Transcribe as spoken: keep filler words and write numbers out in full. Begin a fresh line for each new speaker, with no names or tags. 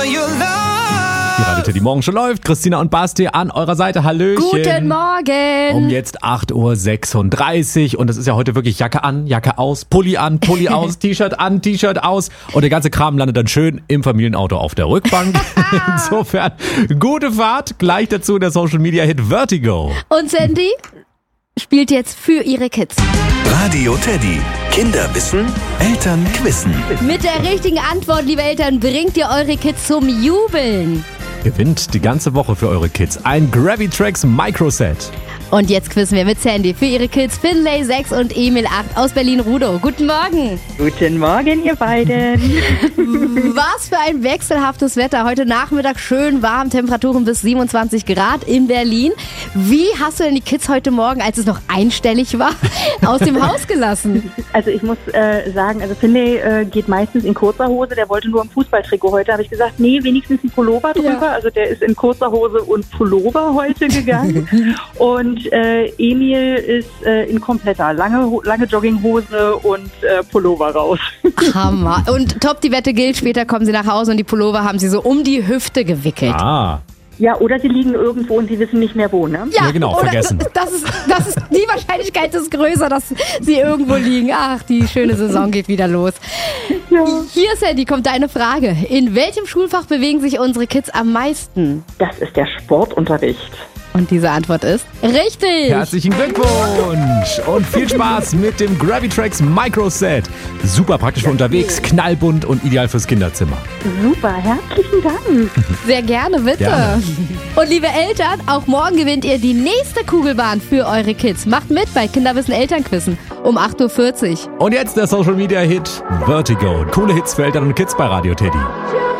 Die Radio Teddy Morgen schon läuft. Christina und Basti an eurer Seite. Hallöchen.
Guten Morgen.
Um jetzt acht Uhr sechsunddreißig und es ist ja heute wirklich Jacke an, Jacke aus, Pulli an, Pulli aus, T-Shirt an, T-Shirt aus und der ganze Kram landet dann schön im Familienauto auf der Rückbank. Insofern gute Fahrt. Gleich dazu der Social Media Hit Vertigo.
Und Sandy spielt jetzt für ihre Kids.
Radio Teddy. Kinder wissen, Eltern quissen.
Mit der richtigen Antwort, liebe Eltern, bringt ihr eure Kids zum Jubeln.
Gewinnt die ganze Woche für eure Kids ein Gravitrax Microset.
Und jetzt quizzen wir mit Sandy für ihre Kids Finlay sechs und Emil acht aus Berlin-Rudow. Guten Morgen.
Guten Morgen, ihr beiden.
Was für ein wechselhaftes Wetter. Heute Nachmittag schön warm, Temperaturen bis siebenundzwanzig Grad in Berlin. Wie hast du denn die Kids heute Morgen, als es noch einstellig war, aus dem Haus gelassen?
Also ich muss äh, sagen, also Finlay äh, geht meistens in kurzer Hose. Der wollte nur im Fußballtrikot. Heute habe ich gesagt, nee, wenigstens ein Pullover drüber. Ja. Also der ist in kurzer Hose und Pullover heute gegangen. Und äh, Emil ist äh, in kompletter lange, lange Jogginghose und äh, Pullover raus.
Hammer. Und top, die Wette gilt, später kommen sie nach Hause und die Pullover haben sie so um die Hüfte gewickelt.
Ah.
Ja, oder sie liegen irgendwo und sie wissen nicht mehr wo, ne?
Ja,
ja genau,
oder
vergessen.
Das ist, das ist, die Wahrscheinlichkeit ist größer, dass sie irgendwo liegen. Ach, die schöne Saison geht wieder los.
Ja.
Hier, Sandy, kommt deine Frage. In welchem Schulfach bewegen sich unsere Kids am meisten?
Das ist der Sportunterricht.
Und diese Antwort ist richtig.
Herzlichen Glückwunsch und viel Spaß mit dem Gravitrax Microset. Super praktisch für unterwegs, knallbunt und ideal fürs Kinderzimmer.
Super, herzlichen Dank.
Sehr gerne, bitte.
Gerne.
Und liebe Eltern, auch morgen gewinnt ihr die nächste Kugelbahn für eure Kids. Macht mit bei Kinderwissen Elternquissen um acht Uhr vierzig.
Und jetzt der Social Media Hit Vertigo. Coole Hits für Eltern und Kids bei Radio Teddy.